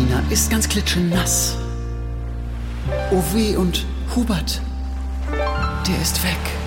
Martina ist ganz klitschenass. Oh weh, und Hubert, der ist weg.